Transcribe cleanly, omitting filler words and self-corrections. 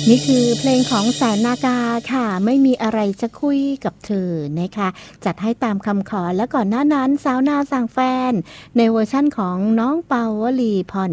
นี่คือเพลงของแสนนากาค่ะไม่มีอะไรจะคุยกับเธอนะคะจัดให้ตามคำขอและก่อนหน้านั้นสาวนาสั่งแฟนในเวอร์ชั่นของน้องเปาวลีพร